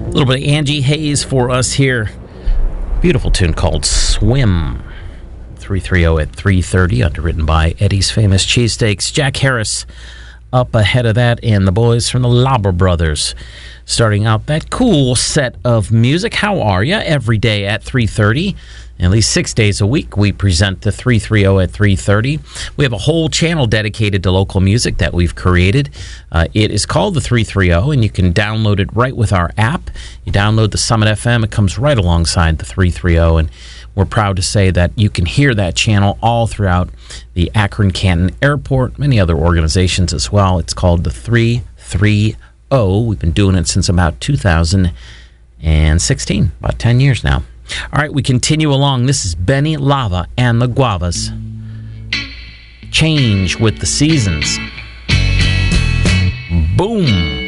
A little bit of Angie Hayes for us here. Beautiful tune called Swim. 330 at 3:30, underwritten by Eddie's Famous Cheesesteaks. Jack Harris up ahead of that, and the boys from the Lauber Brothers starting out that cool set of music. How are ya? Every day at 3:30. At least 6 days a week, we present the 330 at 3:30. We have a whole channel dedicated to local music that we've created. It is called the 330, and you can download it right with our app. You download the Summit FM, it comes right alongside the 330, and we're proud to say that you can hear that channel all throughout the Akron-Canton Airport, many other organizations as well. It's called the 330. We've been doing it since about 2016, about 10 years now. All right, we continue along. This is Benny Lava and the Guavas. Change with the Seasons. Boom.